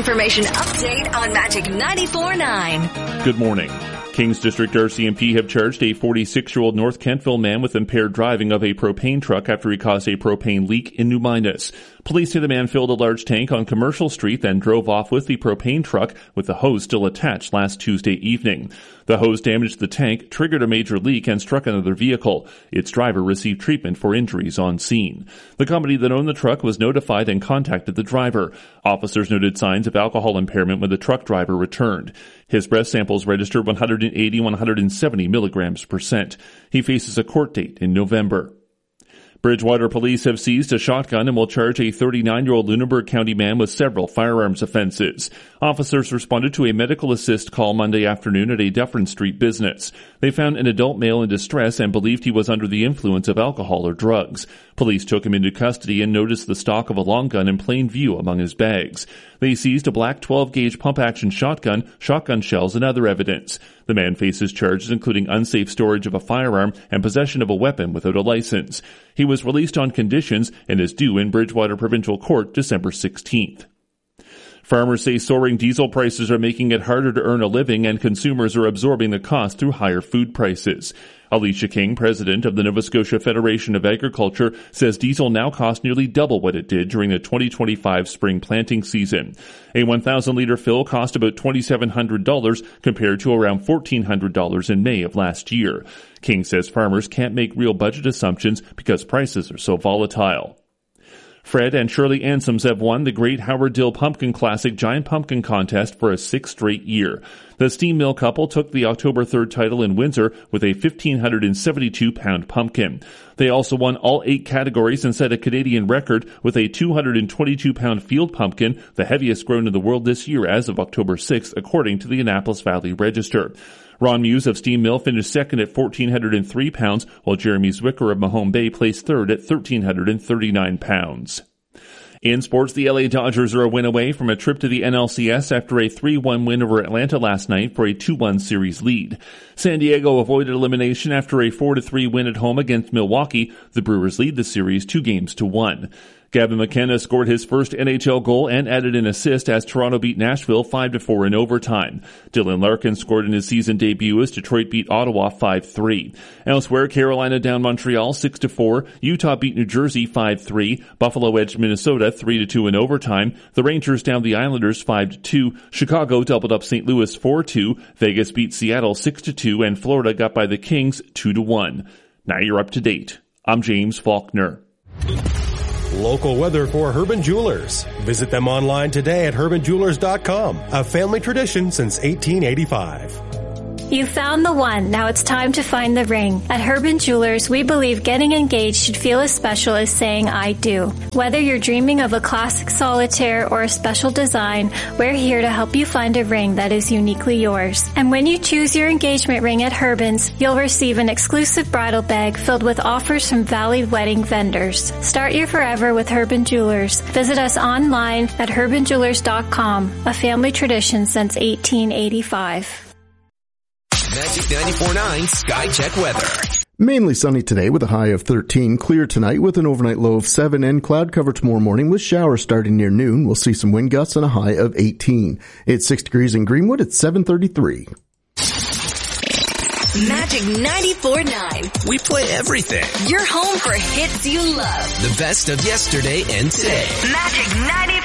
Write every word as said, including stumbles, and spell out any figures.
information update on Magic ninety-four point nine. Good morning. Kings District R C M P have charged a forty-six-year-old North Kentville man with impaired driving of a propane truck after he caused a propane leak in New Minas. Police say the man filled a large tank on Commercial Street, then drove off with the propane truck with the hose still attached last Tuesday evening. The hose damaged the tank, triggered a major leak, and struck another vehicle. Its driver received treatment for injuries on scene. The company that owned the truck was notified and contacted the driver. Officers noted signs of alcohol impairment when the truck driver returned. His breath samples registered one hundred eighty to one hundred seventy milligrams percent. He faces a court date in November. Bridgewater police have seized a shotgun and will charge a thirty-nine-year-old Lunenburg County man with several firearms offenses. Officers responded to a medical assist call Monday afternoon at a Dufferin Street business. They found an adult male in distress and believed he was under the influence of alcohol or drugs. Police took him into custody and noticed the stock of a long gun in plain view among his bags. They seized a black twelve-gauge pump-action shotgun, shotgun shells, and other evidence. The man faces charges including unsafe storage of a firearm and possession of a weapon without a license. He was released on conditions and is due in Bridgewater Provincial Court December sixteenth. Farmers say soaring diesel prices are making it harder to earn a living, and consumers are absorbing the cost through higher food prices. Alicia King, president of the Nova Scotia Federation of Agriculture, says diesel now costs nearly double what it did during the twenty twenty-five spring planting season. A one thousand litre fill cost about two thousand seven hundred dollars compared to around one thousand four hundred dollars in May of last year. King says farmers can't make real budget assumptions because prices are so volatile. Fred and Shirley Ansems have won the Great Howard Dill Pumpkin Classic Giant Pumpkin Contest for a sixth straight year. The steam mill couple took the October third title in Windsor with a one thousand five hundred seventy-two pound pumpkin. They also won all eight categories and set a Canadian record with a two hundred twenty-two pound field pumpkin, the heaviest grown in the world this year as of October sixth, according to the Annapolis Valley Register. Ron Muse of Steam Mill finished second at one thousand four hundred three pounds, while Jeremy Zwicker of Mahone Bay placed third at one thousand three hundred thirty-nine pounds. In sports, the L A Dodgers are a win away from a trip to the N L C S after a three one win over Atlanta last night for a two one series lead. San Diego avoided elimination after a four to three win at home against Milwaukee. The Brewers lead the series two games to one. Gavin McKenna scored his first N H L goal and added an assist as Toronto beat Nashville five to four in overtime. Dylan Larkin scored in his season debut as Detroit beat Ottawa five three. Elsewhere, Carolina down Montreal six to four. Utah beat New Jersey five three. Buffalo edged Minnesota three to two in overtime. The Rangers down the Islanders five to two. Chicago doubled up Saint Louis four two. Vegas beat Seattle six to two, and Florida got by the Kings two to one. Now you're up to date. I'm James Faulkner. Local weather for Herban Jewelers. Visit them online today at herban jewelers dot com. A family tradition since eighteen eighty-five. You found the one. Now it's time to find the ring. At Herban Jewelers, we believe getting engaged should feel as special as saying I do. Whether you're dreaming of a classic solitaire or a special design, we're here to help you find a ring that is uniquely yours. And when you choose your engagement ring at Herban's, you'll receive an exclusive bridal bag filled with offers from Valley Wedding vendors. Start your forever with Herban Jewelers. Visit us online at herban jewelers dot com, a family tradition since eighteen eighty-five. Magic ninety-four point nine Sky Check weather. Mainly sunny today with a high of thirteen. Clear tonight with an overnight low of seven, and cloud cover tomorrow morning with showers starting near noon. We'll see some wind gusts and a high of eighteen. It's six degrees in Greenwood at seven thirty-three. Magic ninety-four point nine. We play everything. Your home for hits you love. The best of yesterday and today. Magic ninety-four point nine.